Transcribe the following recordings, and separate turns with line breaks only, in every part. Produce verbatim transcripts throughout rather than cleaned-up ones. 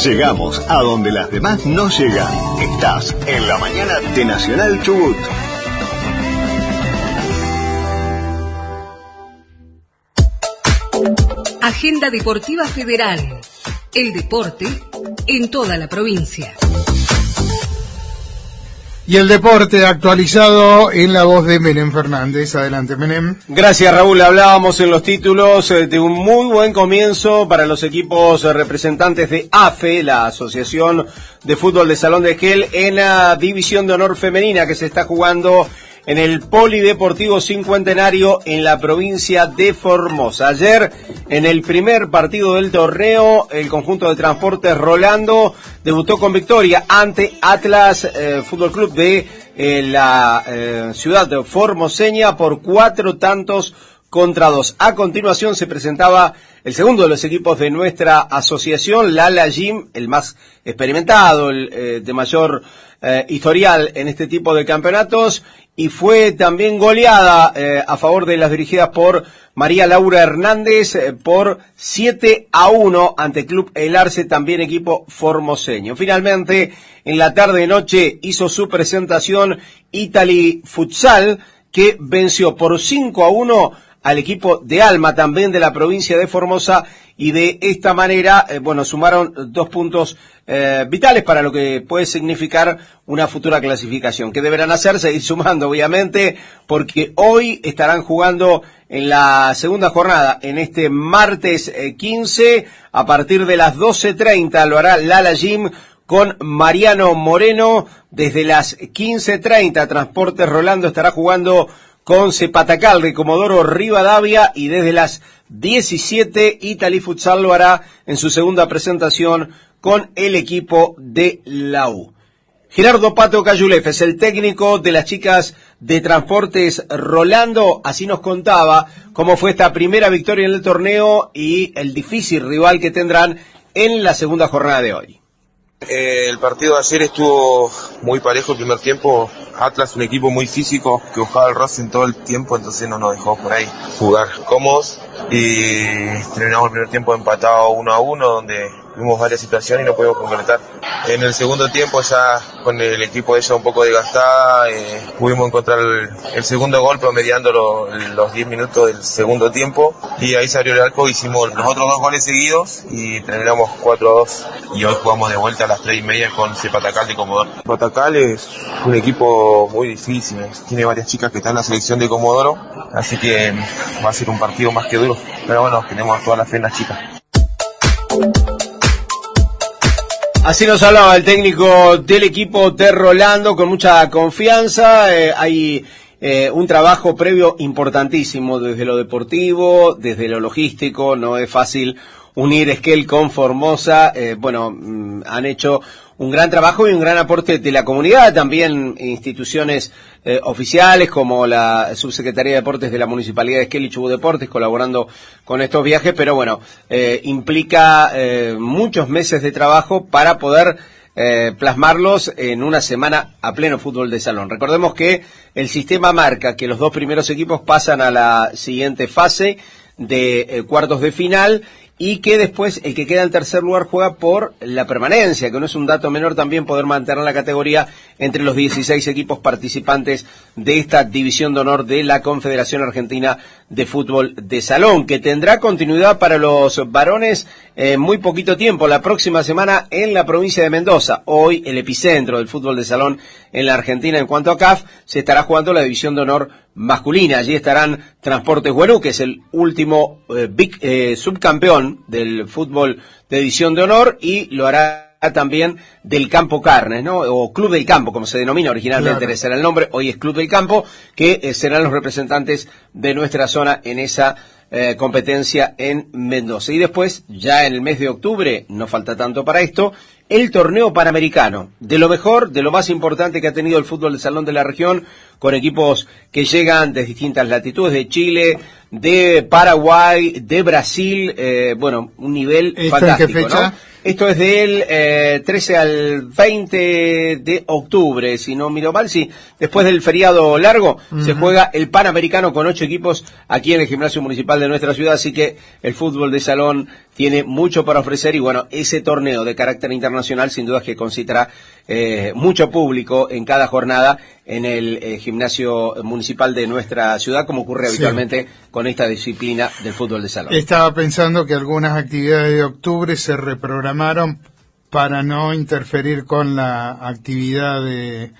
Llegamos a donde las demás no llegan. Estás en la mañana de Nacional Chubut.
Agenda Deportiva Federal. El deporte en toda la provincia.
Y el deporte actualizado en la voz de Menem Fernández. Adelante, Menem.
Gracias, Raúl. Hablábamos en los títulos de un muy buen comienzo para los equipos representantes de A F E, la Asociación de Fútbol de Salón de Esquel, en la División de Honor Femenina que se está jugando en el Polideportivo Cincuentenario en la provincia de Formosa. Ayer, en el primer partido del torneo, el conjunto de Transportes Rolando debutó con victoria ante Atlas eh, Fútbol Club de eh, la eh, ciudad formoseña por cuatro tantos contra dos. A continuación se presentaba el segundo de los equipos de nuestra asociación, Lala Gym, el más experimentado, el eh, de mayor eh, historial en este tipo de campeonatos, y fue también goleada eh, a favor de las dirigidas por María Laura Hernández eh, por siete a uno ante Club El Arce, también equipo formoseño. Finalmente, en la tarde-noche hizo su presentación Italy Futsal, que venció por cinco a uno al equipo de Alma, también de la provincia de Formosa, y de esta manera, eh, bueno, sumaron dos puntos eh, vitales para lo que puede significar una futura clasificación. ¿Qué deberán hacer? Seguir sumando, obviamente, porque hoy estarán jugando en la segunda jornada, en este martes eh, quince, a partir de las doce treinta, lo hará Lala Gym con Mariano Moreno. Desde las quince treinta, Transportes Rolando estará jugando con Cepatacal de Comodoro Rivadavia, y desde las diecisiete Italy Futsal lo hará en su segunda presentación con el equipo de la U. Gerardo Pato Cayulef es el técnico de las chicas de Transportes Rolando. Así nos contaba cómo fue esta primera victoria en el torneo y el difícil rival que tendrán en la segunda jornada de hoy.
Eh, el partido de ayer estuvo muy parejo el primer tiempo. Atlas, un equipo muy físico que buscaba el Racing todo el tiempo, entonces no nos dejó por ahí jugar cómodos, y terminamos el primer tiempo empatado uno a uno, donde tuvimos varias situaciones y no pudimos concretar. En el segundo tiempo, ya con el equipo de ella un poco desgastada, eh, pudimos encontrar el, el segundo gol promediando lo, los diez minutos del segundo tiempo, y ahí se abrió el arco, hicimos los otros dos goles seguidos y terminamos cuatro a dos, y hoy jugamos de vuelta a las tres y media con Cepatacal de Comodoro. Cepatacal es un equipo muy difícil, tiene varias chicas que están en la selección de Comodoro, así que va a ser un partido más que duro, pero bueno, tenemos toda la fe en las chicas.
Así nos hablaba el técnico del equipo de Rolando, con mucha confianza. Eh, hay eh, un trabajo previo importantísimo desde lo deportivo, desde lo logístico. No es fácil unir Esquel con Formosa. Eh, bueno, mm, han hecho un gran trabajo y un gran aporte de la comunidad, también instituciones eh, oficiales como la Subsecretaría de Deportes de la Municipalidad de Esquel y Chubut Deportes colaborando con estos viajes, pero bueno, eh, implica eh, muchos meses de trabajo para poder eh, plasmarlos en una semana a pleno fútbol de salón. Recordemos que el sistema marca que los dos primeros equipos pasan a la siguiente fase de eh, cuartos de final, y que después el que queda en tercer lugar juega por la permanencia, que no es un dato menor también poder mantener la categoría entre los dieciséis equipos participantes de esta división de honor de la Confederación Argentina de Fútbol de Salón, que tendrá continuidad para los varones en eh, muy poquito tiempo, la próxima semana en la provincia de Mendoza. Hoy el epicentro del fútbol de salón en la Argentina en cuanto a C A F, se estará jugando la división de honor masculina. Allí estarán Transportes Güenú, que es el último eh, big, eh, subcampeón del fútbol de división de honor, y lo hará también del Campo Carnes, ¿no? O Club del Campo, como se denomina originalmente, claro. Ese era el nombre, hoy es Club del Campo, que eh, serán los representantes de nuestra zona en esa eh, competencia en Mendoza. Y después, ya en el mes de octubre, no falta tanto para esto, el torneo panamericano, de lo mejor, de lo más importante que ha tenido el fútbol de salón de la región, con equipos que llegan de distintas latitudes, de Chile, de Paraguay, de Brasil, eh, bueno, un nivel fantástico, ¿en qué fecha? ¿No? Esto es del eh, trece al veinte de octubre, si no miro mal, sí. Después del feriado largo, uh-huh. se juega el Panamericano con ocho equipos aquí en el Gimnasio Municipal de nuestra ciudad, así que el fútbol de salón tiene mucho para ofrecer y bueno, ese torneo de carácter internacional sin duda es que concitará eh, mucho público en cada jornada en el eh, gimnasio municipal de nuestra ciudad, como ocurre sí. habitualmente con esta disciplina del fútbol de salón.
Estaba pensando que algunas actividades de octubre se reprogramaron para no interferir con la actividad de,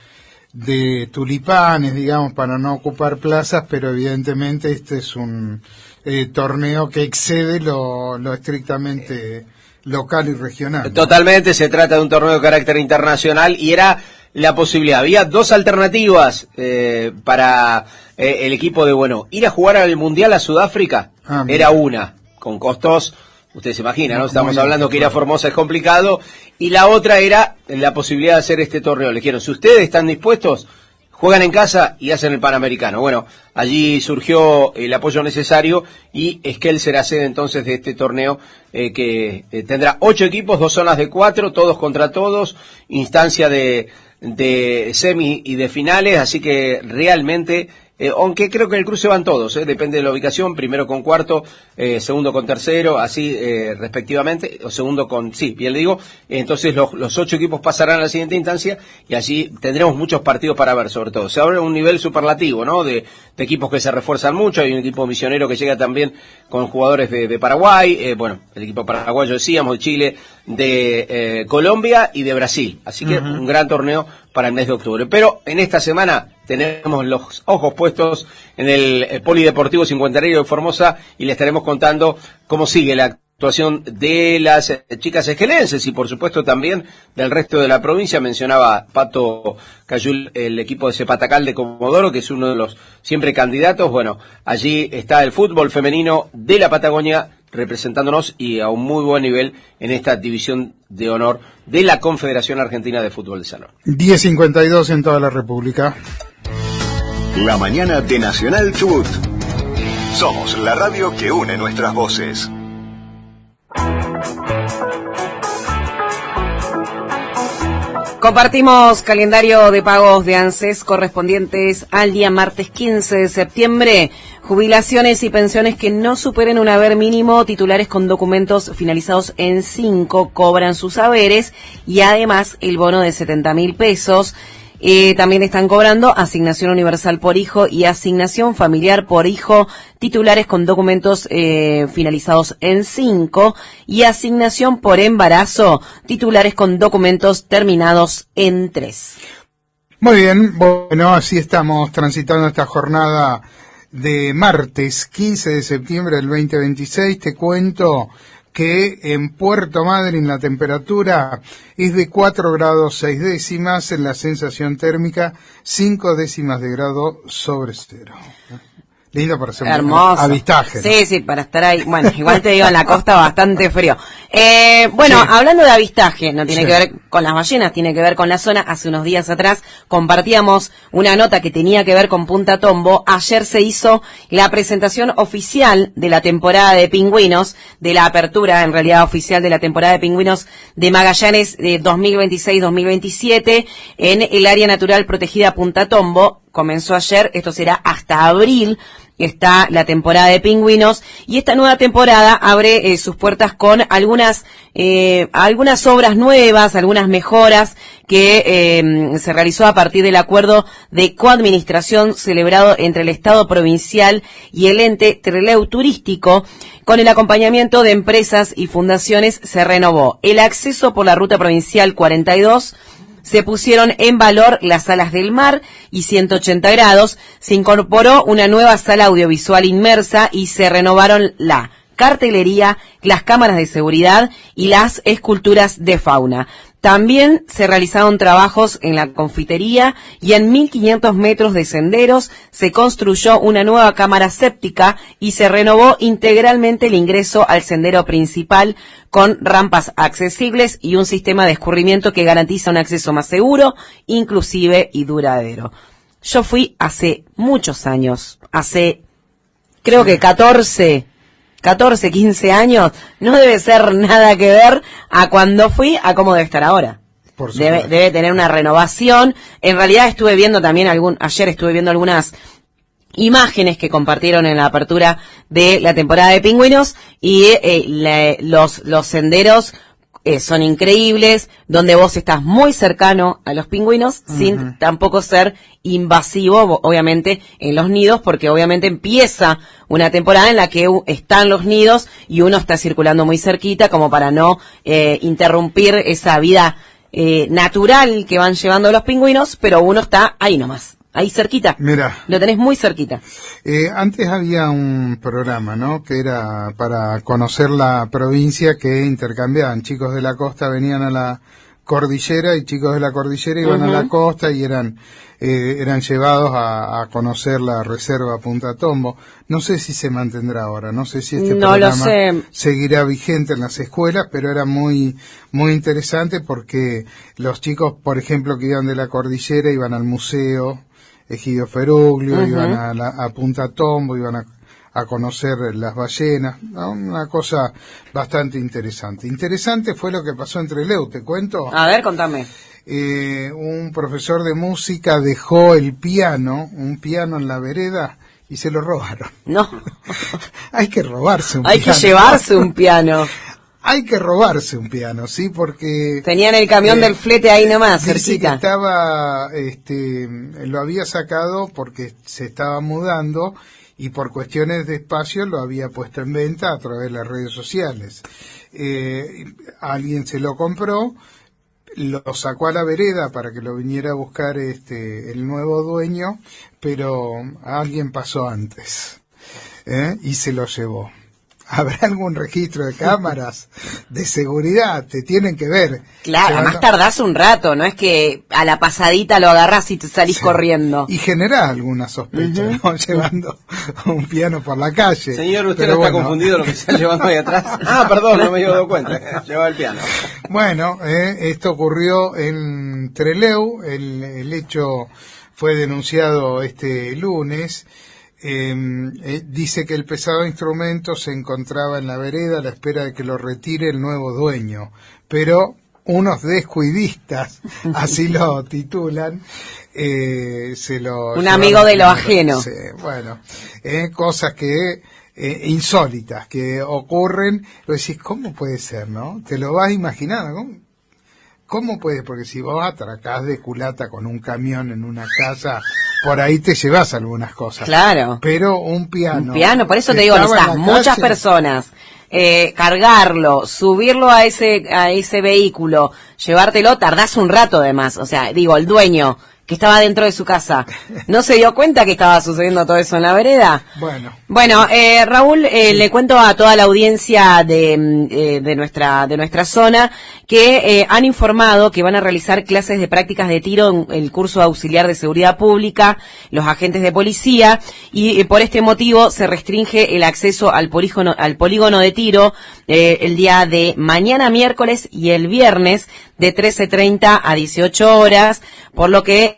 de tulipanes, digamos, para no ocupar plazas, pero evidentemente este es un eh, torneo que excede lo, lo estrictamente local y regional.
Totalmente, se trata de un torneo de carácter internacional y era la posibilidad, había dos alternativas eh, para eh, el equipo de, bueno, ir a jugar al Mundial a Sudáfrica, ah, era una, con costos, ustedes se imaginan, ¿no? Estamos hablando que ir a Formosa es complicado, y la otra era la posibilidad de hacer este torneo. Les quiero, si ustedes están dispuestos, juegan en casa y hacen el Panamericano. Bueno, allí surgió el apoyo necesario y Esquel será sede entonces de este torneo eh, que eh, tendrá ocho equipos, dos zonas de cuatro, todos contra todos, instancia de, de semi y de finales, así que realmente... Eh, aunque creo que en el cruce van todos, eh, depende de la ubicación, primero con cuarto, eh, segundo con tercero, así eh, respectivamente, o segundo con, sí, bien le digo, eh, entonces los, los ocho equipos pasarán a la siguiente instancia y allí tendremos muchos partidos para ver, sobre todo. Se abre un nivel superlativo, ¿no? De, de equipos que se refuerzan mucho, hay un equipo misionero que llega también con jugadores de, de Paraguay, eh, bueno, el equipo paraguayo decíamos, de Chile, de eh, Colombia y de Brasil, así que uh-huh. un gran torneo para el mes de octubre. Pero en esta semana tenemos los ojos puestos en el, el Polideportivo Cincuentenario de Formosa y le estaremos contando cómo sigue la actuación de las chicas esquelenses y por supuesto también del resto de la provincia. Mencionaba Pato Cayul el equipo de Cepatacal de Comodoro, que es uno de los siempre candidatos. Bueno, allí está el fútbol femenino de la Patagonia representándonos y a un muy buen nivel en esta división de honor de la Confederación Argentina de Fútbol de Salón.
diez cincuenta y dos en toda la República.
La mañana de Nacional Chubut. Somos la radio que une nuestras voces.
Compartimos calendario de pagos de ANSES correspondientes al día martes quince de septiembre. Jubilaciones y pensiones que no superen un haber mínimo, titulares con documentos finalizados en cinco cobran sus haberes y además el bono de setenta mil pesos. Eh, también están cobrando asignación universal por hijo y asignación familiar por hijo, titulares con documentos eh, finalizados en cinco, y asignación por embarazo, titulares con documentos terminados en tres.
Muy bien, bueno, así estamos transitando esta jornada de martes quince de septiembre del veinte veintiséis. Te cuento que en Puerto Madryn la temperatura es de cuatro grados seis décimas, en la sensación térmica cinco décimas de grado sobre cero. Lindo para hacer
hermoso.
Un avistaje.
Sí, sí, para estar ahí. Bueno, igual te digo, en la costa bastante frío. Eh, bueno, sí. Hablando de avistaje, no tiene sí. que ver con las ballenas, tiene que ver con la zona. Hace unos días atrás compartíamos una nota que tenía que ver con Punta Tombo. Ayer se hizo la presentación oficial de la temporada de pingüinos, de la apertura, en realidad, oficial de la temporada de pingüinos de Magallanes de dos mil veintiséis dos mil veintisiete en el área natural protegida Punta Tombo. Comenzó ayer, esto será hasta abril, está la temporada de pingüinos, y esta nueva temporada abre eh, sus puertas con algunas eh, algunas obras nuevas, algunas mejoras que eh, se realizó a partir del acuerdo de coadministración celebrado entre el Estado provincial y el ente Treleu Turístico. Con el acompañamiento de empresas y fundaciones se renovó el acceso por la ruta provincial cuarenta y dos, se pusieron en valor las salas del mar y ciento ochenta grados, se incorporó una nueva sala audiovisual inmersa y se renovaron la cartelería, las cámaras de seguridad y las esculturas de fauna. También se realizaron trabajos en la confitería y en mil quinientos metros de senderos se construyó una nueva cámara séptica y se renovó integralmente el ingreso al sendero principal con rampas accesibles y un sistema de escurrimiento que garantiza un acceso más seguro, inclusive y duradero. Yo fui hace muchos años, hace creo que catorce, quince años, no debe ser nada que ver a cuando fui a cómo debe estar ahora. Por debe, debe tener una renovación. En realidad estuve viendo también algún, ayer estuve viendo algunas imágenes que compartieron en la apertura de la temporada de Pingüinos y eh, la, los, los senderos Eh, son increíbles, donde vos estás muy cercano a los pingüinos, uh-huh. sin tampoco ser invasivo, obviamente, en los nidos, porque obviamente empieza una temporada en la que están los nidos y uno está circulando muy cerquita, como para no eh, interrumpir esa vida eh, natural que van llevando los pingüinos, pero uno está ahí nomás. Ahí cerquita.
Mira.
Lo tenés muy cerquita.
Eh, antes había un programa, ¿no? Que era para conocer la provincia, que intercambiaban. Chicos de la costa venían a la cordillera y chicos de la cordillera iban uh-huh. a la costa y eran eh, eran llevados a, a conocer la reserva Punta Tombo. No sé si se mantendrá ahora, no sé si este
no
programa
lo sé.
seguirá vigente en las escuelas, pero era muy muy interesante porque los chicos, por ejemplo, que iban de la cordillera iban al museo Egidio Feruglio, uh-huh. iban a, la, a Punta Tombo, iban a, a conocer las ballenas, ¿no? Una cosa bastante interesante. Interesante fue lo que pasó en Trelew, ¿te cuento?
A ver, contame.
Eh, un profesor de música dejó el piano, un piano en la vereda, y se lo robaron.
No.
Hay que robarse un
Hay
piano.
Hay que llevarse un piano.
Hay que robarse un piano, sí, porque
tenían el camión eh, del flete ahí nomás,
dice
cerquita.
Que estaba, este, lo había sacado porque se estaba mudando y por cuestiones de espacio lo había puesto en venta a través de las redes sociales. Eh, alguien se lo compró, lo sacó a la vereda para que lo viniera a buscar este el nuevo dueño, pero alguien pasó antes, ¿eh? Y se lo llevó. ¿Habrá algún registro de cámaras de seguridad? Te tienen que ver.
Claro, además tardás un rato, no es que a la pasadita lo agarrás y te salís sí. corriendo.
Y generás alguna sospecha, uh-huh. ¿no? Llevando un piano por la calle.
Señor, usted no está bueno. confundido lo que está llevando ahí atrás. Ah, perdón, no me había dado cuenta. Llevaba el piano.
Bueno, eh, esto ocurrió en Trelew. El, el hecho fue denunciado este lunes. Eh, eh, dice que el pesado instrumento se encontraba en la vereda a la espera de que lo retire el nuevo dueño, pero unos descuidistas, así lo titulan, eh, se lo...
Un amigo de lo ajeno.
Sí, bueno, eh, cosas que... Eh, insólitas, que ocurren, lo decís, ¿cómo puede ser, no? Te lo vas imaginando, ¿cómo? ¿Cómo puede? Porque si vos atracás de culata con un camión en una casa, por ahí te llevas algunas cosas.
Claro.
Pero un piano.
Un piano, por eso te digo, necesitas muchas calle, personas. Eh, cargarlo, subirlo a ese, a ese vehículo, llevártelo, tardás un rato además. O sea, digo, el dueño que estaba dentro de su casa, ¿no se dio cuenta que estaba sucediendo todo eso en la vereda?
Bueno.
Bueno, eh, Raúl, eh, sí. le cuento a toda la audiencia de, eh, de nuestra, de nuestra zona que eh, han informado que van a realizar clases de prácticas de tiro en el curso auxiliar de seguridad pública, los agentes de policía, y eh, por este motivo se restringe el acceso al polígono, al polígono de tiro eh, el día de mañana miércoles y el viernes de trece treinta a dieciocho horas, por lo que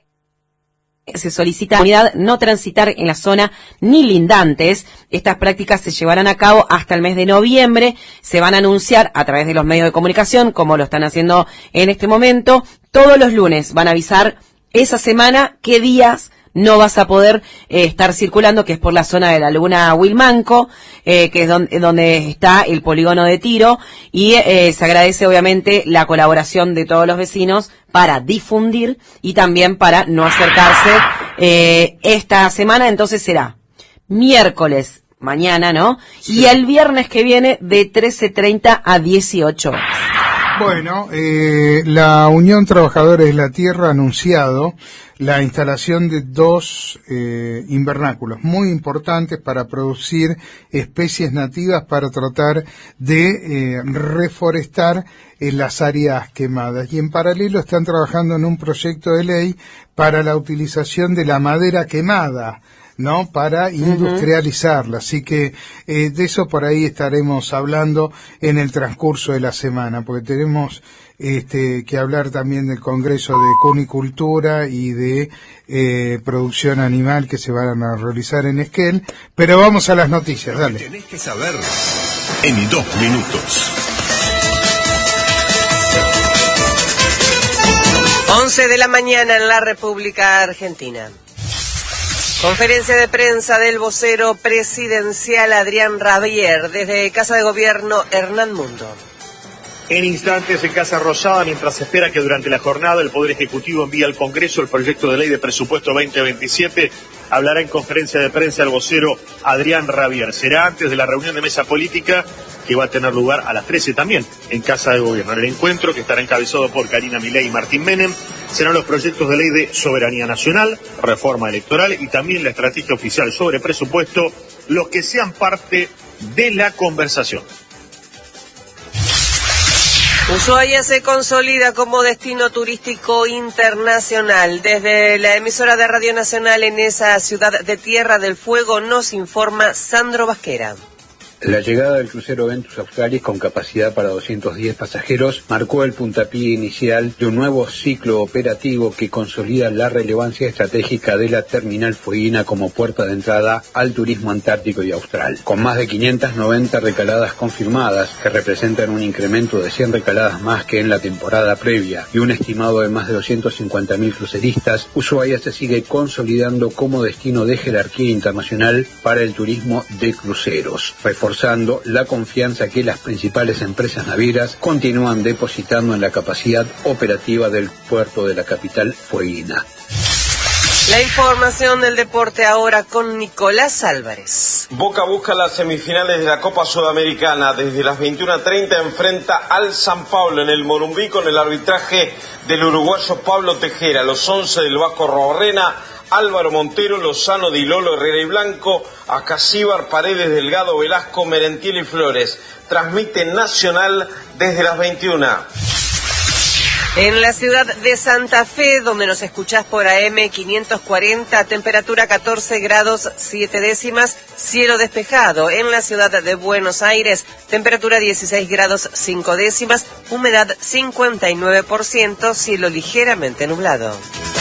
se solicita a la comunidad no transitar en la zona ni lindantes. Estas prácticas se llevarán a cabo hasta el mes de noviembre. Se van a anunciar a través de los medios de comunicación, como lo están haciendo en este momento. Todos los lunes van a avisar esa semana qué días no vas a poder eh, estar circulando, que es por la zona de la Laguna Huilmanco, eh, que es donde, donde está el polígono de tiro, y eh, se agradece obviamente la colaboración de todos los vecinos para difundir y también para no acercarse eh, esta semana. Entonces será miércoles, mañana, ¿no? Sí. Y el viernes que viene de trece treinta a dieciocho horas.
Bueno, eh, la Unión Trabajadores de la Tierra ha anunciado la instalación de dos eh, invernáculos muy importantes para producir especies nativas para tratar de eh, reforestar en las áreas quemadas. Y en paralelo están trabajando en un proyecto de ley para la utilización de la madera quemada, ¿no? Para industrializarla. Uh-huh. Así que eh, de eso por ahí estaremos hablando en el transcurso de la semana, porque tenemos este que hablar también del Congreso de Cunicultura y de eh, producción animal que se van a realizar en Esquel. Pero vamos a las noticias, dale.
Tenés que saber en dos minutos.
once de la mañana en la República Argentina. Conferencia de prensa del vocero presidencial Adrián Rabier desde Casa de Gobierno Hernán Mundo.
En instantes en Casa Rosada, mientras se espera que durante la jornada el Poder Ejecutivo envíe al Congreso el proyecto de ley de presupuesto veinte veintisiete, hablará en conferencia de prensa el vocero Adrián Rabier. Será antes de la reunión de mesa política que va a tener lugar a las trece también en Casa de Gobierno. En el encuentro, que estará encabezado por Karina Milei y Martín Menem, serán los proyectos de ley de soberanía nacional, reforma electoral y también la estrategia oficial sobre presupuesto, los que sean parte de la conversación.
Ushuaia se consolida como destino turístico internacional. Desde la emisora de Radio Nacional en esa ciudad de Tierra del Fuego nos informa Sandro Vasquera.
La llegada del crucero Ventus Australis, con capacidad para doscientos diez pasajeros, marcó el puntapié inicial de un nuevo ciclo operativo que consolida la relevancia estratégica de la terminal fueguina como puerta de entrada al turismo antártico y austral. Con más de quinientas noventa recaladas confirmadas, que representan un incremento de cien recaladas más que en la temporada previa, y un estimado de más de doscientos cincuenta mil cruceristas, Ushuaia se sigue consolidando como destino de jerarquía internacional para el turismo de cruceros, reforzando la confianza que las principales empresas navieras continúan depositando en la capacidad operativa del puerto de la capital fueguina.
La información del deporte ahora con Nicolás Álvarez.
Boca busca las semifinales de la Copa Sudamericana. Desde las veintiuna treinta enfrenta al San Pablo en el Morumbí con el arbitraje del uruguayo Pablo Tejera. Los once del Vasco Robarrena, Álvaro Montero, Lozano, Di Lolo, Herrera y Blanco, Acasíbar, Paredes, Delgado, Velasco, Merentiel y Flores. Transmite Nacional desde las veintiuna.
En la ciudad de Santa Fe, donde nos escuchás por A M quinientos cuarenta, temperatura catorce grados siete décimas, cielo despejado. En la ciudad de Buenos Aires, temperatura dieciséis grados cinco décimas, humedad cincuenta y nueve por ciento, cielo ligeramente nublado.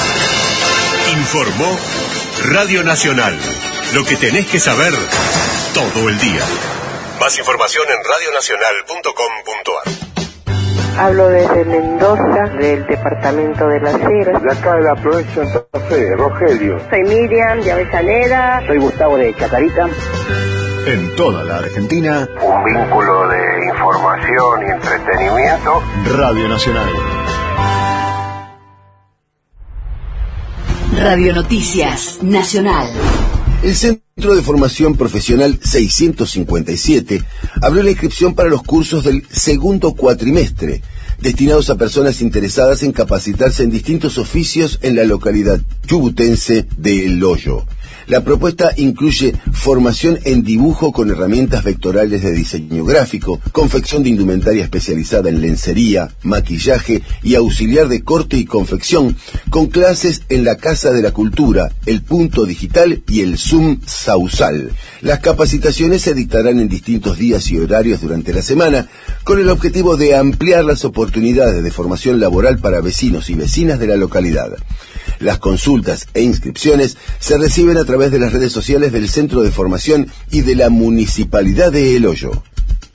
Informó Radio Nacional. Lo que tenés que saber todo el día. Más información en radio nacional punto com punto a r.
Hablo desde Mendoza, del departamento de Las Heras.
De acá de la provincia de Santa Fe, Rogelio.
Soy Miriam de Avellaneda.
Soy Gustavo de Chacarita.
En toda la Argentina,
un vínculo de información y entretenimiento.
Radio Nacional.
Radio Noticias Nacional.
El Centro de Formación Profesional seiscientos cincuenta y siete abrió la inscripción para los cursos del segundo cuatrimestre, destinados a personas interesadas en capacitarse en distintos oficios en la localidad chubutense de El Hoyo. La propuesta incluye formación en dibujo con herramientas vectorales de diseño gráfico, confección de indumentaria especializada en lencería, maquillaje y auxiliar de corte y confección, con clases en la Casa de la Cultura, el Punto Digital y el Zoom Sausal. Las capacitaciones se dictarán en distintos días y horarios durante la semana, con el objetivo de ampliar las oportunidades de formación laboral para vecinos y vecinas de la localidad. Las consultas e inscripciones se reciben a través de las redes sociales del Centro de Formación y de la Municipalidad de El Hoyo.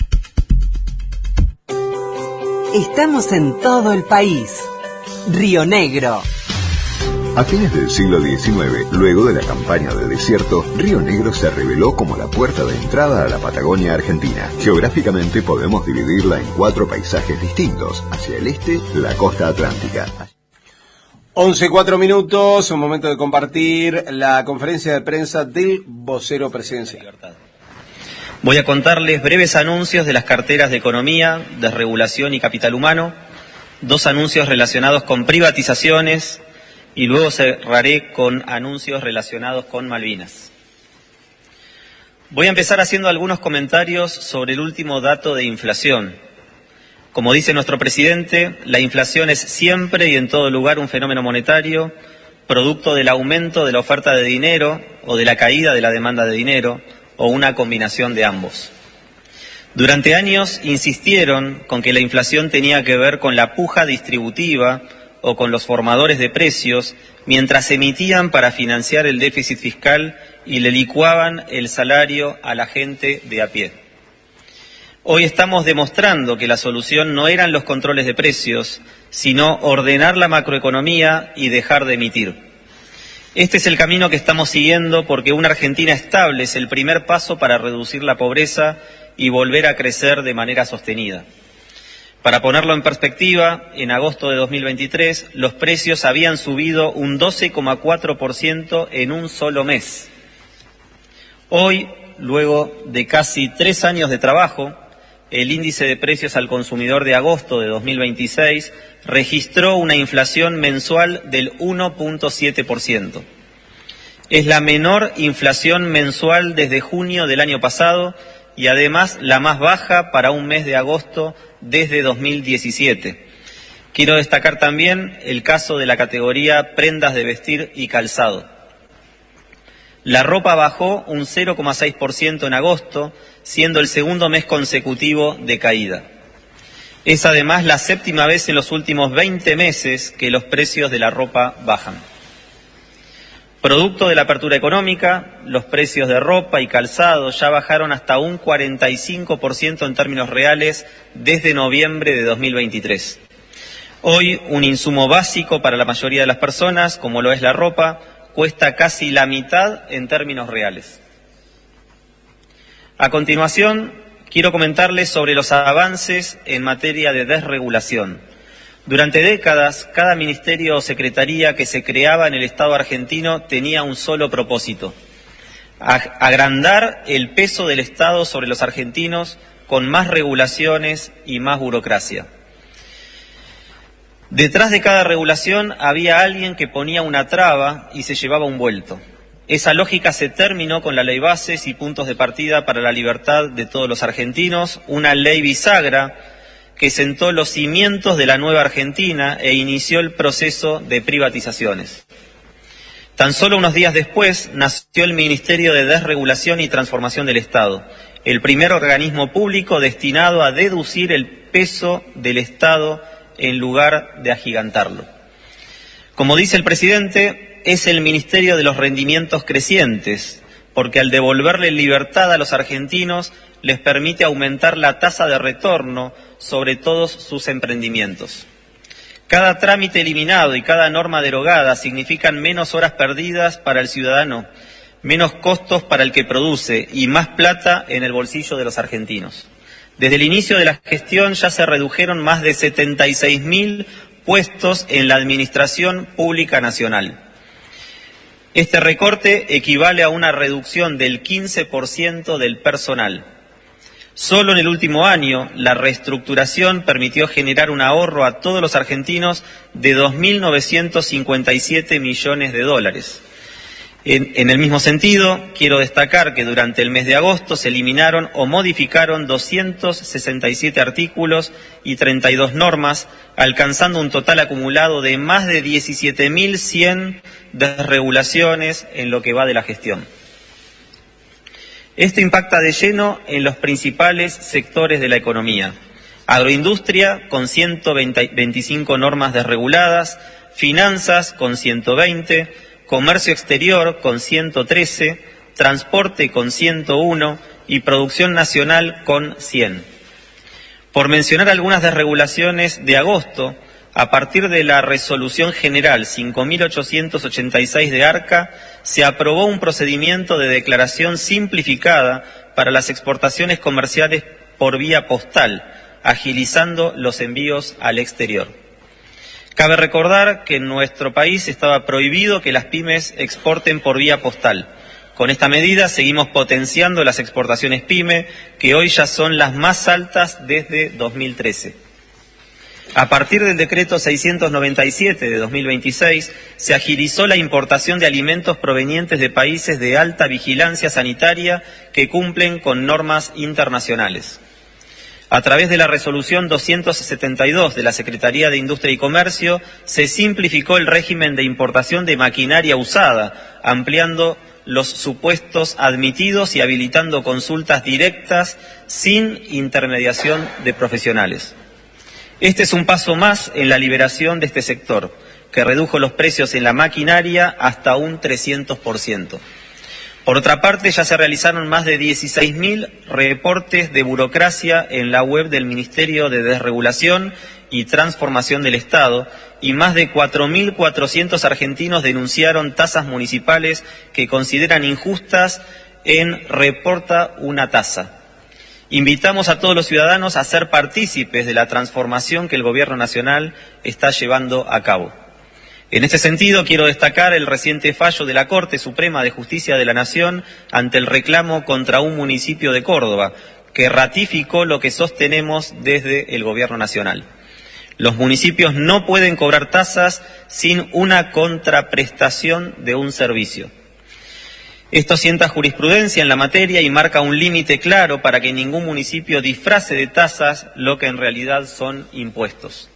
Estamos en todo el país. Río Negro.
A fines del siglo diecinueve, luego de la campaña de desierto, Río Negro se reveló como la puerta de entrada a la Patagonia Argentina. Geográficamente podemos dividirla en cuatro paisajes distintos. Hacia el este, la costa atlántica.
once, cuatro minutos, un momento de compartir la conferencia de prensa del vocero presidencial.
Voy a contarles breves anuncios de las carteras de Economía, Desregulación y Capital Humano, dos anuncios relacionados con privatizaciones y luego cerraré con anuncios relacionados con Malvinas. Voy a empezar haciendo algunos comentarios sobre el último dato de inflación. Como dice nuestro presidente, la inflación es siempre y en todo lugar un fenómeno monetario, producto del aumento de la oferta de dinero o de la caída de la demanda de dinero, o una combinación de ambos. Durante años insistieron con que la inflación tenía que ver con la puja distributiva o con los formadores de precios, mientras se emitían para financiar el déficit fiscal y le licuaban el salario a la gente de a pie. Hoy estamos demostrando que la solución no eran los controles de precios, sino ordenar la macroeconomía y dejar de emitir. Este es el camino que estamos siguiendo porque una Argentina estable es el primer paso para reducir la pobreza y volver a crecer de manera sostenida. Para ponerlo en perspectiva, en agosto de dos mil veintitrés los precios habían subido un doce coma cuatro por ciento en un solo mes. Hoy, luego de casi tres años de trabajo, el índice de precios al consumidor de agosto de dos mil veintiséis registró una inflación mensual del uno punto siete por ciento. Es la menor inflación mensual desde junio del año pasado y además la más baja para un mes de agosto desde dos mil diecisiete. Quiero destacar también el caso de la categoría prendas de vestir y calzado. La ropa bajó un cero coma seis por ciento en agosto, siendo el segundo mes consecutivo de caída. Es además la séptima vez en los últimos veinte meses que los precios de la ropa bajan. Producto de la apertura económica, los precios de ropa y calzado ya bajaron hasta un cuarenta y cinco por ciento en términos reales desde noviembre de dos mil veintitrés. Hoy, un insumo básico para la mayoría de las personas, como lo es la ropa, cuesta casi la mitad en términos reales. A continuación, quiero comentarles sobre los avances en materia de desregulación. Durante décadas, cada ministerio o secretaría que se creaba en el Estado argentino tenía un solo propósito: agrandar el peso del Estado sobre los argentinos con más regulaciones y más burocracia. Detrás de cada regulación había alguien que ponía una traba y se llevaba un vuelto. Esa lógica se terminó con la Ley Bases y Puntos de Partida para la Libertad de todos los argentinos, una ley bisagra que sentó los cimientos de la nueva Argentina e inició el proceso de privatizaciones. Tan solo unos días después nació el Ministerio de Desregulación y Transformación del Estado, el primer organismo público destinado a deducir el peso del Estado en lugar de agigantarlo. Como dice el presidente, es el Ministerio de los Rendimientos Crecientes, porque al devolverle libertad a los argentinos les permite aumentar la tasa de retorno sobre todos sus emprendimientos. Cada trámite eliminado y cada norma derogada significan menos horas perdidas para el ciudadano, menos costos para el que produce y más plata en el bolsillo de los argentinos. Desde el inicio de la gestión ya se redujeron más de setenta y seis mil puestos en la Administración Pública Nacional. Este recorte equivale a una reducción del quince por ciento del personal. Solo en el último año, la reestructuración permitió generar un ahorro a todos los argentinos de dos mil novecientos cincuenta y siete millones de dólares. En, en el mismo sentido, quiero destacar que durante el mes de agosto se eliminaron o modificaron doscientos sesenta y siete artículos y treinta y dos normas, alcanzando un total acumulado de más de diecisiete mil cien desregulaciones en lo que va de la gestión. Esto impacta de lleno en los principales sectores de la economía. Agroindustria con ciento veinticinco normas desreguladas, finanzas con ciento veinte, comercio exterior con ciento trece, transporte con ciento uno y producción nacional con cien. Por mencionar algunas desregulaciones de agosto, a partir de la Resolución General cinco mil ochocientos ochenta y seis de ARCA, se aprobó un procedimiento de declaración simplificada para las exportaciones comerciales por vía postal, agilizando los envíos al exterior. Cabe recordar que en nuestro país estaba prohibido que las pymes exporten por vía postal. Con esta medida seguimos potenciando las exportaciones pyme, que hoy ya son las más altas desde dos mil trece. A partir del decreto seiscientos noventa y siete de dos mil veintiséis, se agilizó la importación de alimentos provenientes de países de alta vigilancia sanitaria que cumplen con normas internacionales. A través de la resolución doscientos setenta y dos de la Secretaría de Industria y Comercio, se simplificó el régimen de importación de maquinaria usada, ampliando los supuestos admitidos y habilitando consultas directas sin intermediación de profesionales. Este es un paso más en la liberación de este sector, que redujo los precios en la maquinaria hasta un trescientos por ciento. Por otra parte, ya se realizaron más de dieciséis mil reportes de burocracia en la web del Ministerio de Desregulación y Transformación del Estado, y más de cuatro mil cuatrocientos argentinos denunciaron tasas municipales que consideran injustas en Reporta una tasa. Invitamos a todos los ciudadanos a ser partícipes de la transformación que el Gobierno Nacional está llevando a cabo. En este sentido, quiero destacar el reciente fallo de la Corte Suprema de Justicia de la Nación ante el reclamo contra un municipio de Córdoba, que ratificó lo que sostenemos desde el Gobierno Nacional. Los municipios no pueden cobrar tasas sin una contraprestación de un servicio. Esto sienta jurisprudencia en la materia y marca un límite claro para que ningún municipio disfrace de tasas lo que en realidad son impuestos.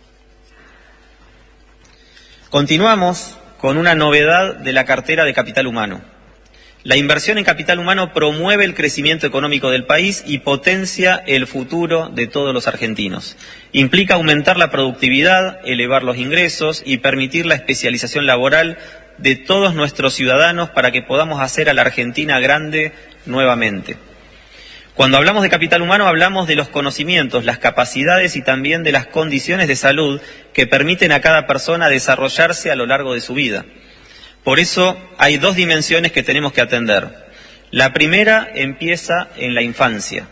Continuamos con una novedad de la cartera de capital humano. La inversión en capital humano promueve el crecimiento económico del país y potencia el futuro de todos los argentinos. Implica aumentar la productividad, elevar los ingresos y permitir la especialización laboral de todos nuestros ciudadanos para que podamos hacer a la Argentina grande nuevamente. Cuando hablamos de capital humano hablamos de los conocimientos, las capacidades y también de las condiciones de salud que permiten a cada persona desarrollarse a lo largo de su vida. Por eso hay dos dimensiones que tenemos que atender. La primera empieza en la infancia.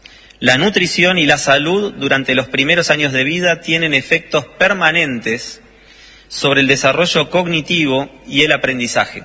La nutrición y la salud durante los primeros años de vida tienen efectos permanentes sobre el desarrollo cognitivo y el aprendizaje.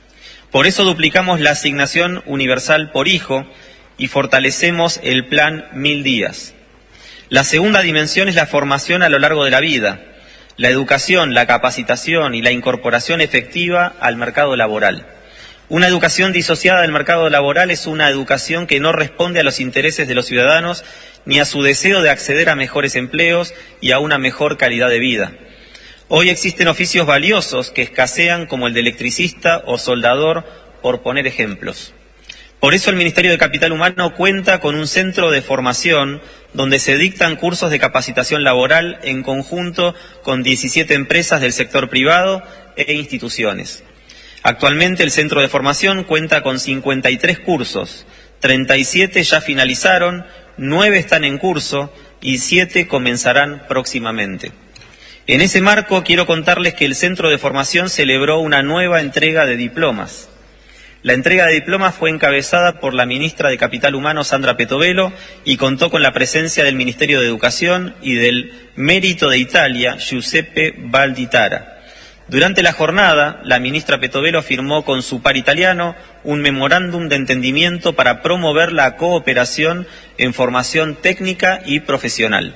Por eso duplicamos la asignación universal por hijo y fortalecemos el plan Mil Días. La segunda dimensión es la formación a lo largo de la vida, la educación, la capacitación y la incorporación efectiva al mercado laboral. Una educación disociada del mercado laboral es una educación que no responde a los intereses de los ciudadanos ni a su deseo de acceder a mejores empleos y a una mejor calidad de vida. Hoy existen oficios valiosos que escasean como el de electricista o soldador, por poner ejemplos. Por eso el Ministerio de Capital Humano cuenta con un centro de formación donde se dictan cursos de capacitación laboral en conjunto con diecisiete empresas del sector privado e instituciones. Actualmente el centro de formación cuenta con cincuenta y tres cursos, treinta y siete ya finalizaron, nueve están en curso y siete comenzarán próximamente. En ese marco quiero contarles que el centro de formación celebró una nueva entrega de diplomas. La entrega de diplomas fue encabezada por la ministra de Capital Humano, Sandra Petovelo, y contó con la presencia del Ministerio de Educación y del Mérito de Italia, Giuseppe Valditara. Durante la jornada, la ministra Petovelo firmó con su par italiano un memorándum de entendimiento para promover la cooperación en formación técnica y profesional.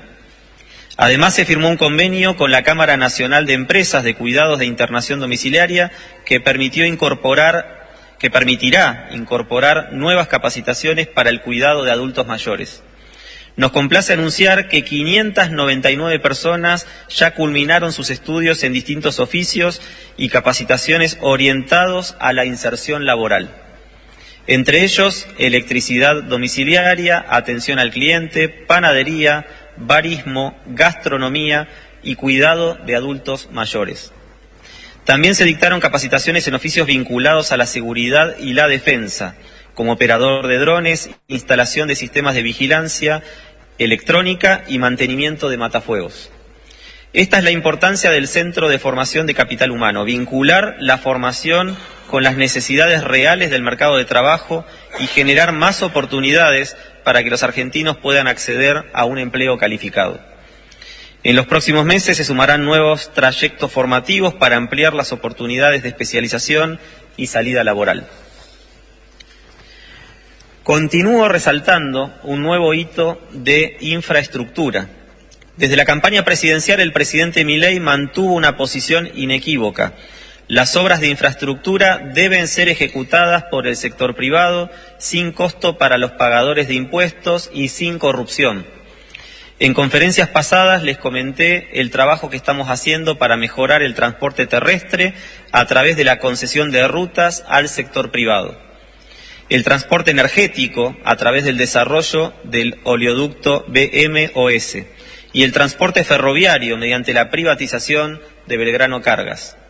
Además, se firmó un convenio con la Cámara Nacional de Empresas de Cuidados de Internación Domiciliaria que permitió incorporar que permitirá incorporar nuevas capacitaciones para el cuidado de adultos mayores. Nos complace anunciar que quinientas noventa y nueve personas ya culminaron sus estudios en distintos oficios y capacitaciones orientados a la inserción laboral. Entre ellos, electricidad domiciliaria, atención al cliente, panadería, barismo, gastronomía y cuidado de adultos mayores. También se dictaron capacitaciones en oficios vinculados a la seguridad y la defensa, como operador de drones, instalación de sistemas de vigilancia electrónica y mantenimiento de matafuegos. Esta es la importancia del Centro de Formación de Capital Humano, vincular la formación con las necesidades reales del mercado de trabajo y generar más oportunidades para que los argentinos puedan acceder a un empleo calificado. En los próximos meses se sumarán nuevos trayectos formativos para ampliar las oportunidades de especialización y salida laboral. Continúo resaltando un nuevo hito de infraestructura. Desde la campaña presidencial, el presidente Milei mantuvo una posición inequívoca. Las obras de infraestructura deben ser ejecutadas por el sector privado, sin costo para los pagadores de impuestos y sin corrupción. En conferencias pasadas les comenté el trabajo que estamos haciendo para mejorar el transporte terrestre a través de la concesión de rutas al sector privado. El transporte energético a través del desarrollo del oleoducto B M O S y el transporte ferroviario mediante la privatización de Belgrano Cargas.